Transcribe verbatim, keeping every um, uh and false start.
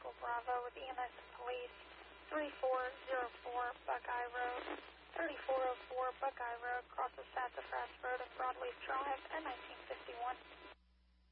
Eagle Bravo with E M S and Police, thirty-four oh four Buckeye Road, thirty-four oh four Buckeye Road, crosses Sassafras Road and Broadleaf Drive, and nineteen